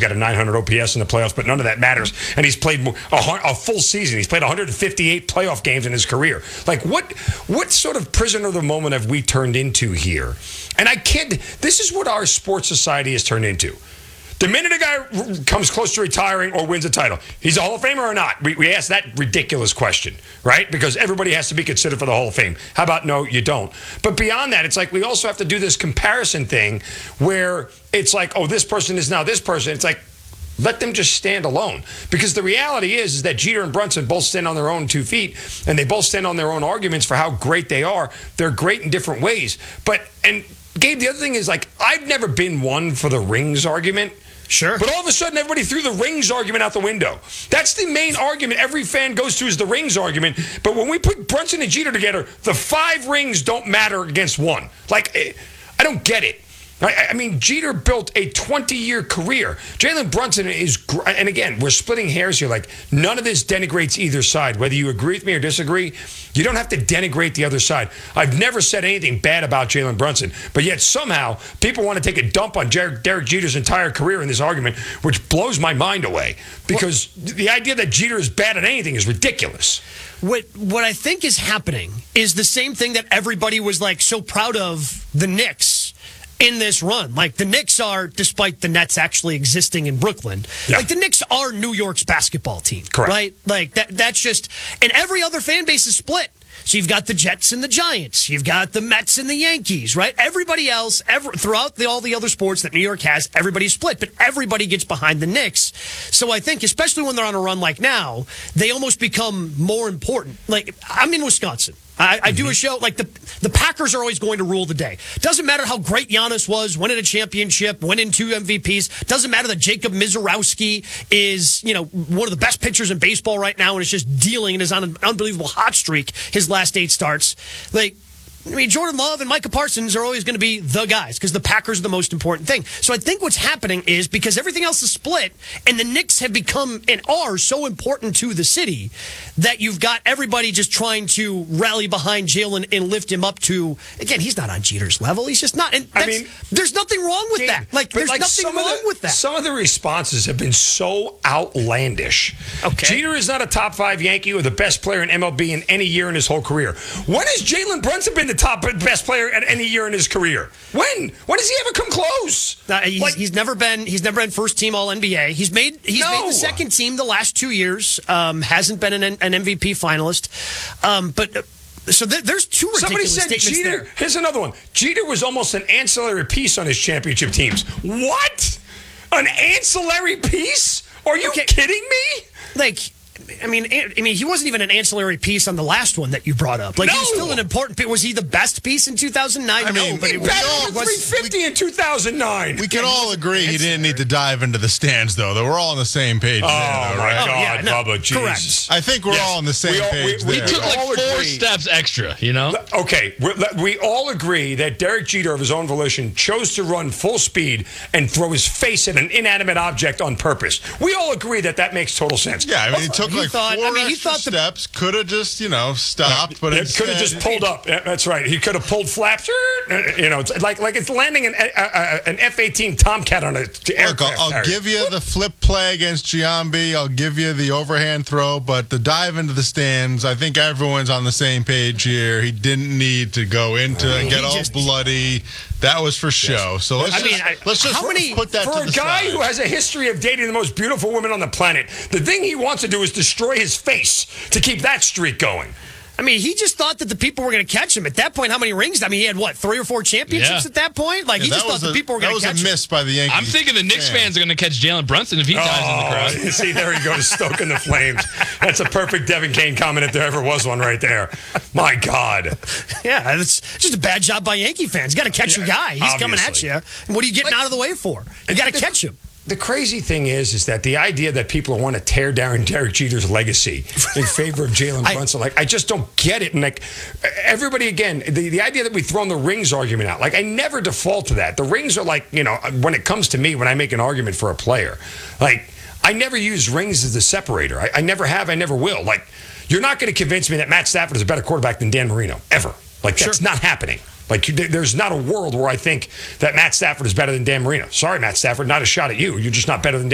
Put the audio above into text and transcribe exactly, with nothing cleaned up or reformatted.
got a nine hundred O P S in the playoffs, but none of that matters. And he's played a, a full season. He's played one hundred fifty-eight playoff games in his career. Like, what what sort of prisoner of the moment have we turned into here? And I can't. This is what our sports society has turned into. The minute a guy comes close to retiring or wins a title, he's a Hall of Famer or not? We, we ask that ridiculous question, right? Because everybody has to be considered for the Hall of Fame. How about no, you don't? But beyond that, it's like we also have to do this comparison thing where it's like, oh, this person is now this person. It's like, let them just stand alone. Because the reality is, is that Jeter and Brunson both stand on their own two feet, and they both stand on their own arguments for how great they are. They're great in different ways. But, and Gabe, the other thing is, like, I've never been one for the rings argument. Sure. But all of a sudden, everybody threw the rings argument out the window. That's the main argument every fan goes to, is the rings argument. But when we put Brunson and Jeter together, the five rings don't matter against one. Like, I don't get it. I, I mean, Jeter built a twenty-year career. Jalen Brunson is, gr- and again, we're splitting hairs here. Like, none of this denigrates either side. Whether you agree with me or disagree, you don't have to denigrate the other side. I've never said anything bad about Jalen Brunson, but yet somehow people want to take a dump on Jer- Derek Jeter's entire career in this argument, which blows my mind away. Because well, the idea that Jeter is bad at anything is ridiculous. What what I think is happening is the same thing that everybody was like so proud of the Knicks in this run. Like, the Knicks are, despite the Nets actually existing in Brooklyn, yeah. like the Knicks are New York's basketball team. Correct. Right? Like, that that's just, and every other fan base is split. So you've got the Jets and the Giants. You've got the Mets and the Yankees, right? Everybody else, ever, throughout the, all the other sports that New York has, everybody's split, but everybody gets behind the Knicks. So I think, especially when they're on a run like now, they almost become more important. Like, I'm in Wisconsin. I, I do a show, like, the the Packers are always going to rule the day. Doesn't matter how great Giannis was, winning a championship, winning two M V Ps. Doesn't matter that Jacob Mizorowski is, you know, one of the best pitchers in baseball right now and is just dealing and is on an unbelievable hot streak his last eight starts. Like, I mean, Jordan Love and Micah Parsons are always going to be the guys because the Packers are the most important thing. So I think what's happening is because everything else is split and the Knicks have become and are so important to the city that you've got everybody just trying to rally behind Jalen and lift him up to, again, he's not on Jeter's level. He's just not. And I mean, there's nothing wrong with that. Like, there's like nothing wrong the, with that. Some of the responses have been so outlandish. Okay. Jeter is not a top five Yankee or the best player in M L B in any year in his whole career. When has Jalen Brunson been the top best player at any year in his career? When? When has he ever come close? Uh, he's, like, he's never been. He's never been first team All N B A. He's made. He's no. made the second team the last two years. Um, hasn't been an, an M V P finalist. Um, but. Uh, So th- there's two ridiculous Somebody said statements Jeter. there. Here's another one. Jeter was almost an ancillary piece on his championship teams. What? An ancillary piece? Are you okay. kidding me? Like, I mean, I mean, he wasn't even an ancillary piece on the last one that you brought up. Like, no. he's still an important piece. Was he the best piece in two thousand nine? I mean, no, but he it was, batted for three fifty we, in two thousand nine. We can all agree he didn't need to dive into the stands, though. That we're all on the same page. Oh, there, though, my right? God, oh, yeah, no, Bubba, Jesus. I think we're yes. all on the same we all, page we, there. we He took like four agree. steps extra, you know? Okay, we all agree that Derek Jeter, of his own volition, chose to run full speed and throw his face at an inanimate object on purpose. We all agree that that makes total sense. Yeah, I mean, he took he like thought, four I mean, he extra thought the, steps. Could have just, you know, stopped, but it instead, could have just pulled up. Yeah, that's right. He could have pulled flaps. You know, it's like like it's landing an, uh, an F eighteen Tomcat on a aircraft. Look, I'll, I'll give you the flip play against Giambi. I'll give you the overhand throw, but the dive into the stands, I think everyone's on the same page here. He didn't need to go into and get all just, bloody. That was for show. So let's I just, mean, I, let's just how many, put that for to a the guy side. who has a history of dating the most beautiful women on the planet. The thing he wants to do is destroy his face to keep that streak going. I mean, he just thought that the people were going to catch him. At that point, how many rings? I mean, he had, what, three or four championships Yeah. at that point? Like, Yeah, he just thought a, the people were going to catch him. That was a miss by the Yankees. I'm thinking the Knicks fan. fans are going to catch Jalen Brunson if he dives in the crowd. Oh, see, there he goes, stoking the flames. That's a perfect Devin Kane comment if there ever was one right there. My God. Yeah, it's just a bad job by Yankee fans. You got to catch your guy. He's obviously. coming at you. What are you getting Like, out of the way for? You got to catch him. The crazy thing is, is that the idea that people want to tear down Derek Jeter's legacy in favor of Jalen Brunson, like, I just don't get it. And, like, everybody, again, the, the idea that we thrown the rings argument out, like, I never default to that. The rings are like, you know, when it comes to me, when I make an argument for a player, like, I never use rings as the separator. I, I never have, I never will. Like, you're not going to convince me that Matt Stafford is a better quarterback than Dan Marino, ever. Like, that's Sure. not happening. Like, there's not a world where I think that Matt Stafford is better than Dan Marino. Sorry, Matt Stafford, not a shot at you. You're just not better than Dan